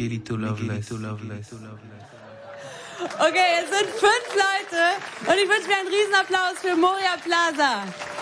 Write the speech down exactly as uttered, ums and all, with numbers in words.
Miguelito Loveless. Okay, es sind fünf Leute und ich wünsche mir einen Riesenapplaus für Moria Plaza.